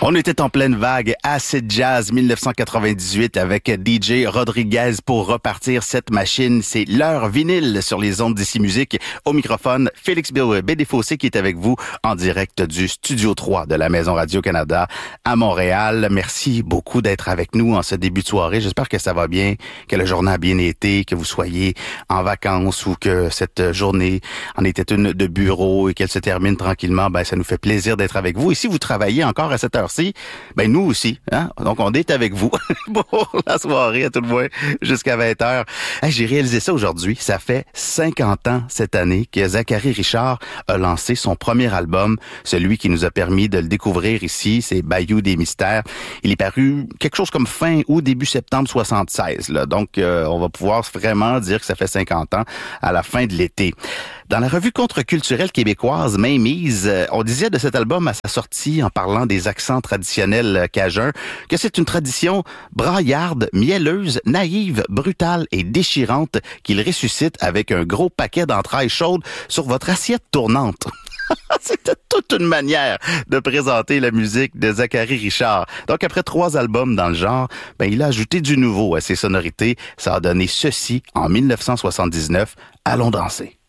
On était en pleine vague Acid Jazz 1998 avec DJ Rodriguez pour repartir cette machine. C'est l'heure vinyle sur les ondes d'Ici Musique. Au microphone, Félix Bédéfossé qui est avec vous en direct du Studio 3 de la Maison Radio-Canada à Montréal. Merci beaucoup d'être avec nous en ce début de soirée. J'espère que ça va bien, que la journée a bien été, que vous soyez en vacances ou que cette journée en était une de bureau et qu'elle se termine tranquillement. Ça nous fait plaisir d'être avec vous. Et si vous travaillez encore à cette heure-ci, nous aussi, hein? Donc, on est avec vous pour la soirée, à tout le moins, jusqu'à 20h. J'ai réalisé ça aujourd'hui. Ça fait 50 ans cette année que Zachary Richard a lancé son premier album, celui qui nous a permis de le découvrir ici, c'est Bayou des Mystères. Il est paru quelque chose comme fin août, début septembre 76. Là. Donc, on va pouvoir vraiment dire que ça fait 50 ans à la fin de l'été. Dans la revue contre-culturelle québécoise Mainmise, on disait de cet album à sa sortie, en parlant des accents traditionnels cajuns, que c'est une tradition braillarde, mielleuse, naïve, brutale et déchirante qu'il ressuscite avec un gros paquet d'entrailles chaudes sur votre assiette tournante. C'était toute une manière de présenter la musique de Zachary Richard. Donc, après 3 albums dans le genre, il a ajouté du nouveau à ses sonorités. Ça a donné ceci en 1979. Allons danser.